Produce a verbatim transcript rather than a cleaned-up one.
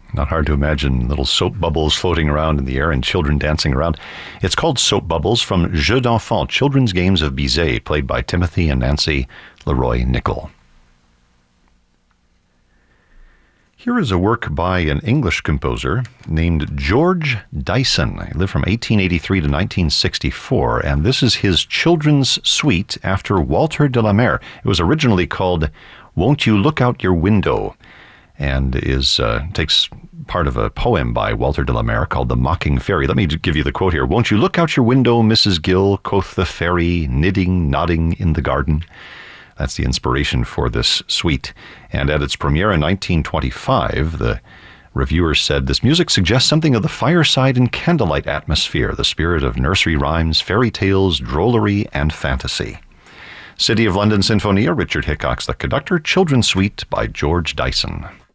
Not hard to imagine little soap bubbles floating around in the air and children dancing around. It's called Soap Bubbles from Jeux d'Enfants, Children's Games of Bizet, played by Timothy and Nancy Leroy-Nickel. Here is a work by an English composer named George Dyson. He lived from eighteen eighty-three to nineteen sixty-four, and this is his children's suite after Walter de la Mare. It was originally called Won't You Look Out Your Window, and is uh, takes part of a poem by Walter de la Mare called The Mocking Fairy. Let me give you the quote here. Won't you look out your window, Missus Gill, quoth the fairy, knitting, nodding in the garden. That's the inspiration for this suite. And at its premiere in nineteen twenty-five, the reviewer said, this music suggests something of the fireside and candlelight atmosphere, the spirit of nursery rhymes, fairy tales, drollery, and fantasy. City of London Sinfonia, Richard Hickox the conductor, Children's Suite by George Dyson.